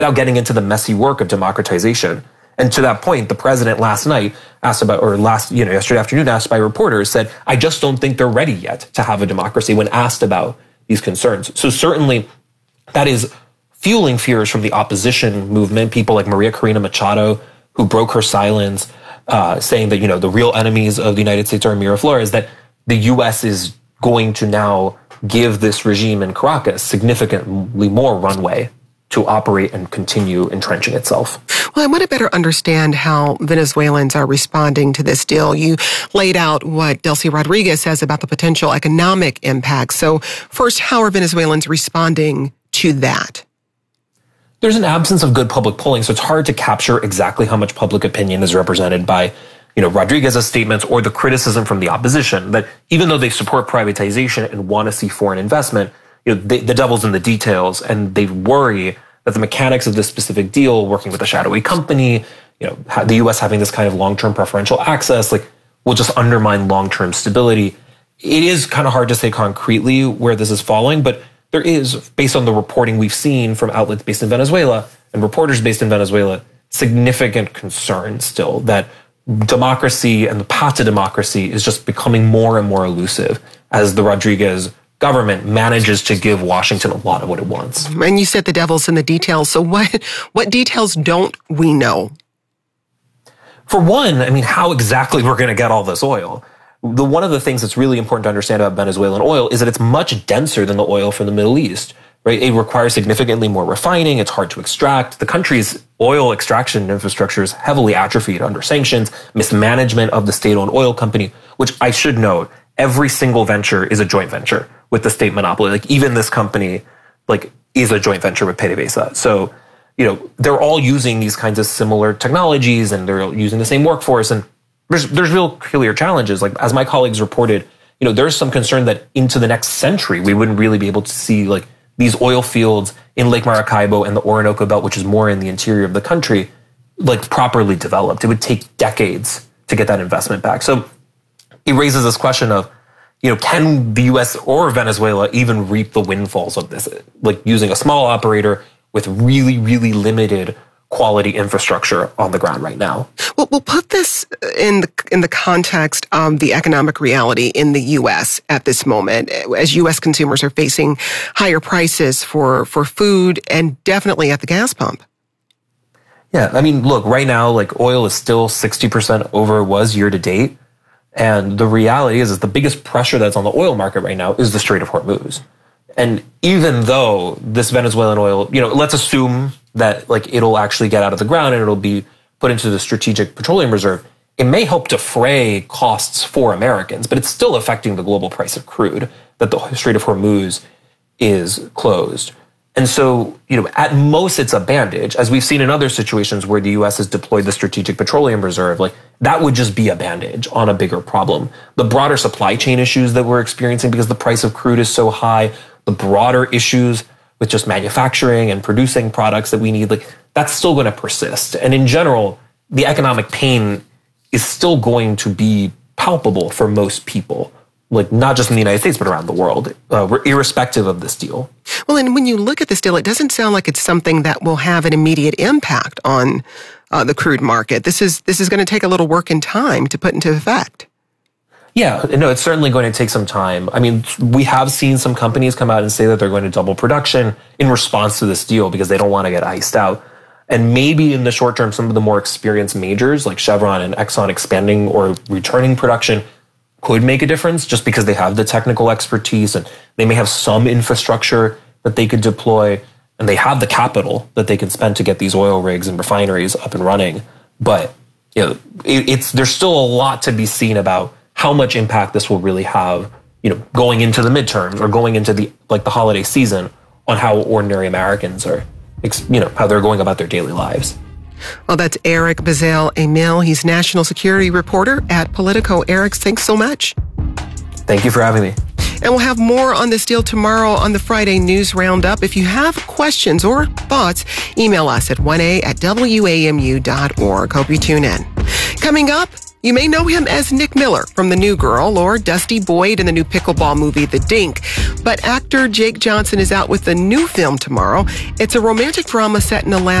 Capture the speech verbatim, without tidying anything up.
without getting into the messy work of democratization. And to that point, the president last night asked about, or last, you know, yesterday afternoon asked by reporters, said, I just don't think they're ready yet to have a democracy when asked about these concerns. So certainly that is fueling fears from the opposition movement, people like Maria Corina Machado, who broke her silence, uh, saying that, you know, the real enemies of the United States are Miraflores, that the U S is going to now give this regime in Caracas significantly more runway to operate and continue entrenching itself. Well, I want to better understand how Venezuelans are responding to this deal. You laid out what Delcy Rodriguez says about the potential economic impact. So first, how are Venezuelans responding to that? There's an absence of good public polling, so it's hard to capture exactly how much public opinion is represented by, you know, Rodriguez's statements or the criticism from the opposition that even though they support privatization and want to see foreign investment, you know, they, the devil's in the details, and they worry that the mechanics of this specific deal, working with a shadowy company, you know, the U S having this kind of long-term preferential access, like, will just undermine long-term stability. It is kind of hard to say concretely where this is falling, but there is, based on the reporting we've seen from outlets based in Venezuela and reporters based in Venezuela, significant concern still that democracy and the path to democracy is just becoming more and more elusive as the Rodriguez government manages to give Washington a lot of what it wants. And you said the devil's in the details. So what what details don't we know? For one, I mean, how exactly we're going to get all this oil. The one of the things that's really important to understand about Venezuelan oil is that it's much denser than the oil from the Middle East, right? It requires significantly more refining. It's hard to extract. The country's oil extraction infrastructure is heavily atrophied under sanctions, mismanagement of the state-owned oil company, which I should note, every single venture is a joint venture with the state monopoly. Like, even this company, like, is a joint venture with PDVSA. So, you know, they're all using these kinds of similar technologies, and they're using the same workforce. And there's there's real clear challenges. Like, as my colleagues reported, you know, there's some concern that into the next century, we wouldn't really be able to see, like, these oil fields in Lake Maracaibo and the Orinoco Belt, which is more in the interior of the country, like, properly developed. It would take decades to get that investment back. So it raises this question of, you know, can the U S or Venezuela even reap the windfalls of this? Like, using a small operator with really, really limited quality infrastructure on the ground right now. Well, we'll put this in the in the context of the economic reality in the U S at this moment, as U S consumers are facing higher prices for, for food and definitely at the gas pump. Yeah, I mean, look, right now, like, oil is still sixty percent over it was year to date. And the reality is, is the biggest pressure that's on the oil market right now is the Strait of Hormuz. And even though this Venezuelan oil, you know, let's assume that, like, it'll actually get out of the ground and it'll be put into the Strategic Petroleum Reserve, it may help defray costs for Americans, but it's still affecting the global price of crude that the Strait of Hormuz is closed. And so, you know, at most it's a bandage, as we've seen in other situations where the U S has deployed the Strategic Petroleum Reserve. Like, that would just be a bandage on a bigger problem. The broader supply chain issues that we're experiencing because the price of crude is so high, the broader issues with just manufacturing and producing products that we need, like, that's still going to persist. And in general, the economic pain is still going to be palpable for most people, like, not just in the United States, but around the world, uh, we're irrespective of this deal. Well, and when you look at this deal, it doesn't sound like it's something that will have an immediate impact on uh, the crude market. This is this is going to take a little work and time to put into effect. Yeah, no, it's certainly going to take some time. I mean, we have seen some companies come out and say that they're going to double production in response to this deal because they don't want to get iced out. And maybe in the short term, some of the more experienced majors like Chevron and Exxon expanding or returning production could make a difference just because they have the technical expertise and they may have some infrastructure that they could deploy and they have the capital that they can spend to get these oil rigs and refineries up and running. But, you know, it, it's there's still a lot to be seen about how much impact this will really have, you know, going into the midterms or going into the, like, the holiday season on how ordinary Americans are, you know, how they're going about their daily lives. Well, that's Eric Bazell-Emil. He's national security reporter at Politico. Eric, thanks so much. Thank you for having me. And we'll have more on this deal tomorrow on the Friday News Roundup. If you have questions or thoughts, email us at one a at W A M U dot org. Hope you tune in. Coming up, You may know him as Nick Miller from The New Girl or Dusty Boyd in the new pickleball movie, The Dink. But actor Jake Johnson is out with a new film tomorrow. It's a romantic drama set in Alaska.